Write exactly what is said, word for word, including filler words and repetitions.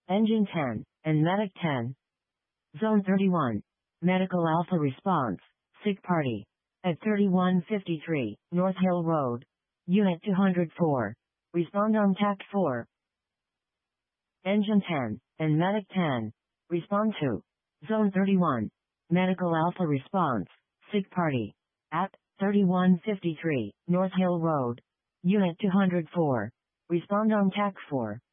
Engine ten, and Medic ten. Zone thirty-one. Medical Alpha response. Sick party. At thirty-one fifty-three, North Hill Road. Unit two hundred four. Respond on Tact four. Engine ten, and Medic ten. Respond to. Zone thirty-one. Medical Alpha response. Sick party. At thirty-one fifty-three, North Hill Road. Unit two hundred four. Respond on Tact four.